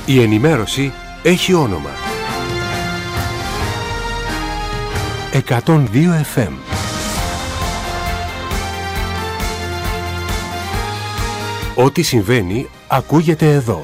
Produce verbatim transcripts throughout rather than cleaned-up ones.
Η ενημέρωση έχει όνομα. εκατόν δύο εφ εμ. Ό,τι συμβαίνει ακούγεται εδώ.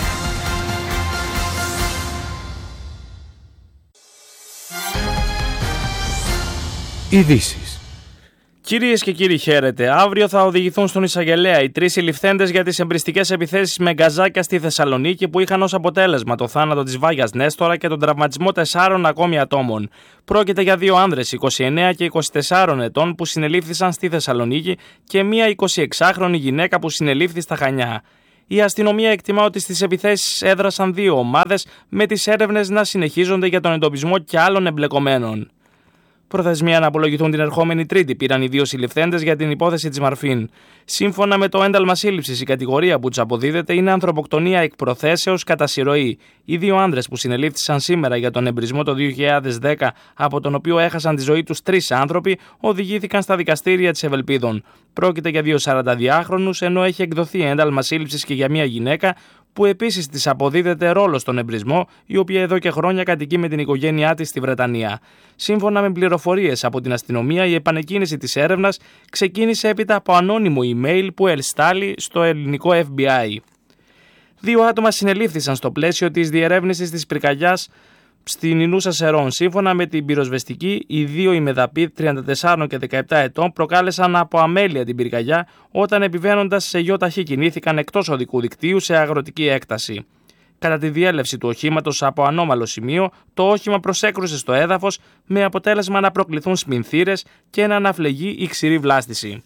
Ειδήσεις. Κυρίες και κύριοι, χαίρετε. Αύριο θα οδηγηθούν στον εισαγγελέα οι τρεις συλληφθέντες για τις εμπριστικές επιθέσεις με γκαζάκια στη Θεσσαλονίκη που είχαν ως αποτέλεσμα το θάνατο της Βάγιας Νέστορα και τον τραυματισμό τεσσάρων ακόμη ατόμων. Πρόκειται για δύο άνδρες είκοσι εννέα και είκοσι τεσσάρων ετών που συνελήφθησαν στη Θεσσαλονίκη και μία εικοσιεξάχρονη γυναίκα που συνελήφθη στα Χανιά. Η αστυνομία εκτιμά ότι στις επιθέσεις έδρασαν δύο ομάδες, με τις έρευνες να συνεχίζονται για τον εντοπισμό και άλλων εμπλεκομένων. Προθεσμία να απολογηθούν την ερχόμενη Τρίτη πήραν οι δύο συλληφθέντες για την υπόθεση της Μαρφίν. Σύμφωνα με το ένταλμα σύλληψης, η κατηγορία που τους αποδίδεται είναι ανθρωποκτονία εκ προθέσεως κατά συρροή. Οι δύο άνδρες που συνελήφθησαν σήμερα για τον εμπρισμό το δύο χιλιάδες δέκα, από τον οποίο έχασαν τη ζωή τους τρεις άνθρωποι, οδηγήθηκαν στα δικαστήρια της Ευελπίδων. Πρόκειται για δύο σαρανταδυάχρονους, ενώ έχει εκδοθεί ένταλμα σύλληψης και για μια γυναίκα, που επίσης της αποδίδεται ρόλο στον εμπρισμό, η οποία εδώ και χρόνια κατοικεί με την οικογένειά της στη Βρετανία. Σύμφωνα με πληροφορίες από την αστυνομία, η επανεκκίνηση της έρευνας ξεκίνησε έπειτα από ανώνυμο email που ελστάλει στο ελληνικό εφ μπι άι. Δύο άτομα συνελήφθησαν στο πλαίσιο της διερεύνησης της πυρκαγιάς στην Ινούσα Σερών. Σύμφωνα με την πυροσβεστική, οι δύο ημεδαποί τριάντα τέσσερα και δεκαεπτά ετών προκάλεσαν από αμέλεια την πυρκαγιά όταν επιβαίνοντας σε γιοταχή κινήθηκαν εκτός οδικού δικτύου σε αγροτική έκταση. Κατά τη διέλευση του οχήματος από ανώμαλο σημείο, το όχημα προσέκρουσε στο έδαφος με αποτέλεσμα να προκληθούν σμινθύρες και να αναφλεγεί η ξηρή βλάστηση.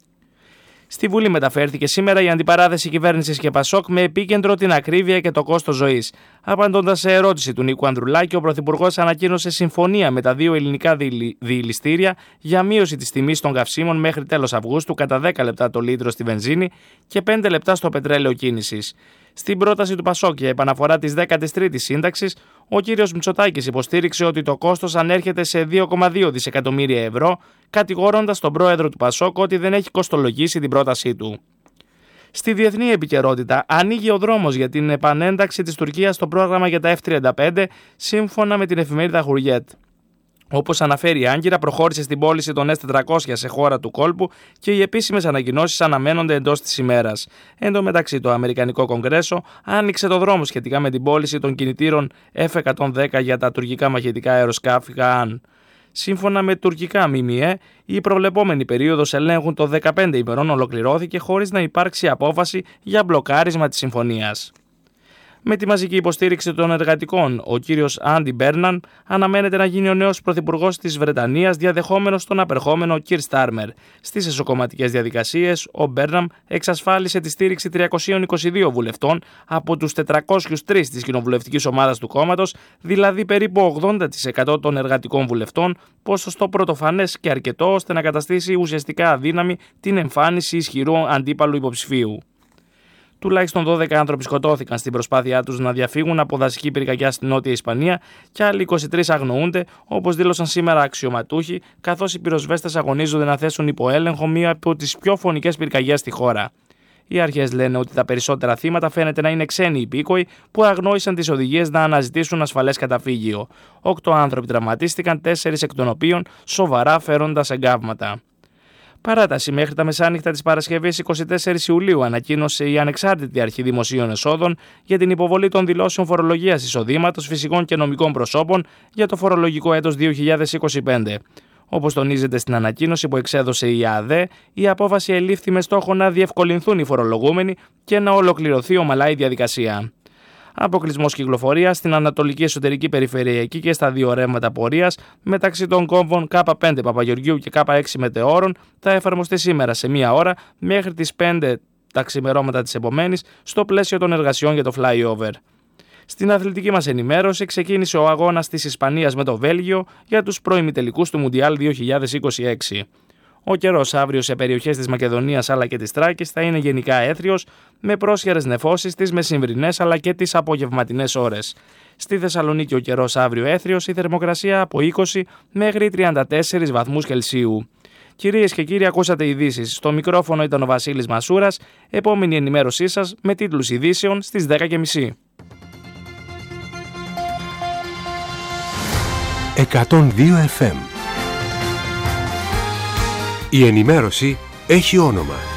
Στη Βουλή μεταφέρθηκε σήμερα η αντιπαράθεση κυβέρνησης και Πασόκ με επίκεντρο την ακρίβεια και το κόστος ζωής. Απαντώντας σε ερώτηση του Νίκου Ανδρουλάκη, ο Πρωθυπουργός ανακοίνωσε συμφωνία με τα δύο ελληνικά διηλιστήρια για μείωση της τιμής των καυσίμων μέχρι τέλος Αυγούστου κατά δέκα λεπτά το λίτρο στη βενζίνη και πέντε λεπτά στο πετρέλαιο κίνησης. Στην πρόταση του Πασόκ για επαναφορά της δέκατης τρίτης σύνταξης, ο κύριος Μητσοτάκης υποστήριξε ότι το κόστος ανέρχεται σε δύο κόμμα δύο δισεκατομμύρια ευρώ, κατηγορώντας τον πρόεδρο του Πασόκ ότι δεν έχει κοστολογήσει την πρότασή του. Στη διεθνή επικαιρότητα, ανοίγει ο δρόμος για την επανένταξη της Τουρκίας στο πρόγραμμα για τα εφ τριάντα πέντε, σύμφωνα με την εφημερίδα Χουριέτ. Όπως αναφέρει η Άγκυρα, προχώρησε στην πώληση των ες τετρακόσια σε χώρα του κόλπου και οι επίσημες ανακοινώσεις αναμένονται εντός της ημέρας. Εν τω μεταξύ, το Αμερικανικό Κογκρέσο άνοιξε το δρόμο σχετικά με την πώληση των κινητήρων εφ εκατόν δέκα για τα τουρκικά μαχητικά αεροσκάφη Kaan. Σύμφωνα με τουρκικά ΜΜΕ, η προβλεπόμενη περίοδος ελέγχου των δεκαπέντε ημερών ολοκληρώθηκε χωρίς να υπάρξει απόφαση για μπλοκάρισμα της συμφωνίας. Με τη μαζική υποστήριξη των εργατικών, ο κύριος Άντι Μπέρναν αναμένεται να γίνει ο νέος πρωθυπουργός της Βρετανίας, διαδεχόμενος τον απερχόμενο Κιρ Στάρμερ. Στις εσωκομματικές διαδικασίες, ο Μπέρναμ εξασφάλισε τη στήριξη τριακοσίων είκοσι δύο βουλευτών από τους τετρακόσιους τρεις της κοινοβουλευτικής ομάδας του κόμματος, δηλαδή περίπου ογδόντα τοις εκατό των εργατικών βουλευτών, ποσοστό πρωτοφανές και αρκετό ώστε να καταστήσει ουσιαστικά αδύναμη την εμφάνιση ισχυρού αντίπαλου υποψηφίου. Τουλάχιστον δώδεκα άνθρωποι σκοτώθηκαν στην προσπάθειά τους να διαφύγουν από δασική πυρκαγιά στην Νότια Ισπανία και άλλοι είκοσι τρεις αγνοούνται, όπως δήλωσαν σήμερα αξιωματούχοι, καθώς οι πυροσβέστες αγωνίζονται να θέσουν υπό έλεγχο μία από τις πιο φωνικές πυρκαγιές στη χώρα. Οι αρχές λένε ότι τα περισσότερα θύματα φαίνεται να είναι ξένοι υπήκοοι που αγνόησαν τις οδηγίες να αναζητήσουν ασφαλές καταφύγιο. Οκτώ άνθρωποι τραυματίστηκαν, τέσσερις εκ των οποίων σοβαρά φέροντας εγκάβματα. Παράταση μέχρι τα μεσάνυχτα της Παρασκευής εικοστή τέταρτη Ιουλίου ανακοίνωσε η Ανεξάρτητη Αρχή Δημοσίων Εσόδων για την υποβολή των δηλώσεων φορολογίας εισοδήματος φυσικών και νομικών προσώπων για το φορολογικό έτος δύο χιλιάδες είκοσι πέντε. Όπως τονίζεται στην ανακοίνωση που εξέδωσε η ΑΔΕ, η απόφαση ελήφθη με στόχο να διευκολυνθούν οι φορολογούμενοι και να ολοκληρωθεί ομαλά η διαδικασία. Αποκλεισμός κυκλοφορίας στην Ανατολική Εσωτερική Περιφερειακή και στα δύο ρεύματα πορείας μεταξύ των κόμβων Κ πέντε Παπαγεωργίου και Κ έξι Μετεώρων θα εφαρμοστεί σήμερα σε μία ώρα μέχρι τις πέντε τα ξημερώματα της επομένης στο πλαίσιο των εργασιών για το flyover. Στην αθλητική μας ενημέρωση ξεκίνησε ο αγώνας της Ισπανίας με το Βέλγιο για τους προημιτελικούς του Μουντιάλ δύο χιλιάδες είκοσι έξι. Ο καιρός αύριο σε περιοχές της Μακεδονίας αλλά και της Τράκης θα είναι γενικά έθριος, με πρόσχερες νεφώσεις τις μεσημβρινές αλλά και τις απογευματινές ώρες. Στη Θεσσαλονίκη ο καιρός αύριο έθριος, η θερμοκρασία από είκοσι μέχρι τριάντα τέσσερις βαθμούς Κελσίου. Κυρίες και κύριοι, ακούσατε ειδήσεις. Στο μικρόφωνο ήταν ο Βασίλης Μασούρας. Επόμενη ενημέρωσή σας με τίτλους ειδήσεων στις δέκα και μισή. εκατόν δύο εφ εμ. Η ενημέρωση έχει όνομα.